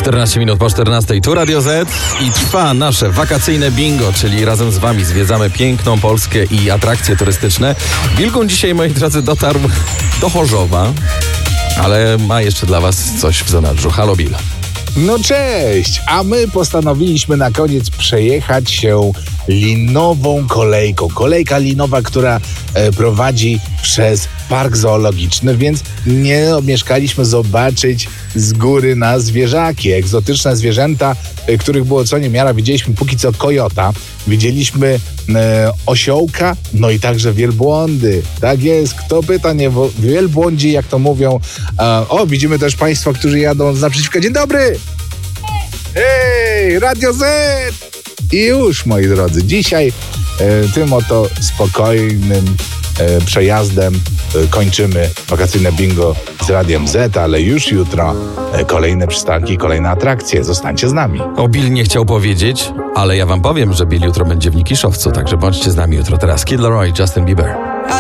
14 minut po 14. Tu Radio Z i trwa nasze wakacyjne bingo, czyli razem z wami zwiedzamy piękną Polskę i atrakcje turystyczne. Bilgun dzisiaj, moi drodzy, dotarł do Chorzowa, ale ma jeszcze dla was coś w zanadrzu. Halo, Bill. No cześć, a my postanowiliśmy na koniec przejechać się linową kolejką. Kolejka linowa, która prowadzi przez park zoologiczny, więc nie omieszkaliśmy zobaczyć z góry na zwierzaki, egzotyczne zwierzęta, których było co niemiara. Widzieliśmy póki co kojota, widzieliśmy osiołka, no i także wielbłądy. Tak jest, kto pyta, nie wielbłądzi, jak to mówią. Widzimy też państwa, którzy jadą z naprzeciwka. Dzień dobry! Hej, Radio Z! I już, moi drodzy, dzisiaj tym oto spokojnym przejazdem kończymy wakacyjne bingo z Radiem Z, ale już jutro kolejne przystanki, kolejne atrakcje. Zostańcie z nami. Bill nie chciał powiedzieć, ale ja wam powiem, że Bill jutro będzie w Nikiszowcu, także bądźcie z nami jutro. Teraz Kid Laroi, Justin Bieber.